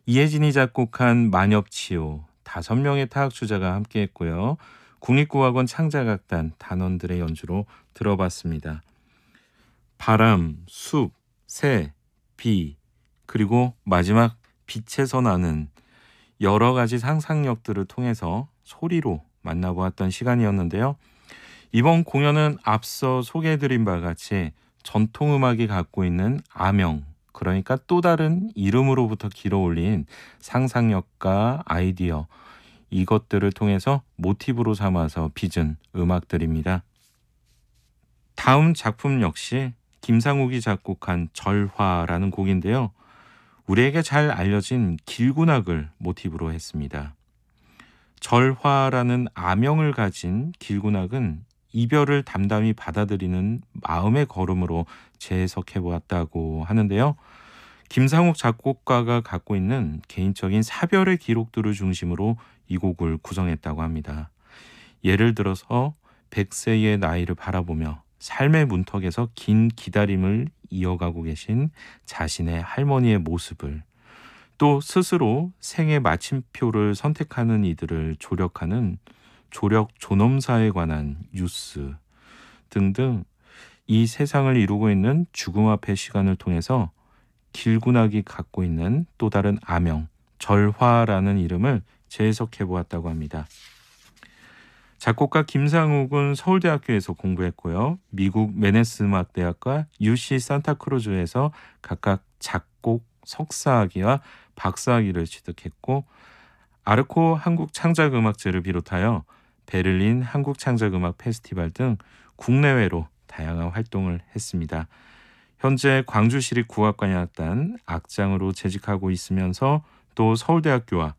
이혜진이 작곡한 만엽치오 5명의 타악주자가 함께했고요. 국립국악원 창작악단 단원들의 연주로 들어봤습니다. 바람, 숲, 새, 비, 그리고 마지막 빛에서 나는 여러 가지 상상력들을 통해서 소리로 만나보았던 시간이었는데요. 이번 공연은 앞서 소개해드린 바와 같이 전통음악이 갖고 있는 아명, 그러니까 또 다른 이름으로부터 길어올린 상상력과 아이디어, 이것들을 통해서 모티브로 삼아서 빚은 음악들입니다. 다음 작품 역시 김상욱이 작곡한 절화라는 곡인데요. 우리에게 잘 알려진 길군악을 모티브로 했습니다. 절화라는 아명을 가진 길군악은 이별을 담담히 받아들이는 마음의 걸음으로 재해석해 보았다고 하는데요. 김상욱 작곡가가 갖고 있는 개인적인 사별의 기록들을 중심으로 이 곡을 구성했다고 합니다. 예를 들어서 100세의 나이를 바라보며 삶의 문턱에서 긴 기다림을 이어가고 계신 자신의 할머니의 모습을, 또 스스로 생애 마침표를 선택하는 이들을 조력하는 조력 존엄사에 관한 뉴스 등등, 이 세상을 이루고 있는 죽음 앞의 시간을 통해서 길군악이 갖고 있는 또 다른 아명, 절화라는 이름을 재해석해 보았다고 합니다. 작곡가 김상욱은 서울대학교에서 공부했고요. 미국 메네스 음악대학과 UC 산타크루즈에서 각각 작곡 석사학위와 박사학위를 취득했고, 아르코 한국창작음악제를 비롯하여 베를린 한국창작음악 페스티벌 등 국내외로 다양한 활동을 했습니다. 현재 광주시립국악관악단 악장으로 재직하고 있으면서 또 서울대학교와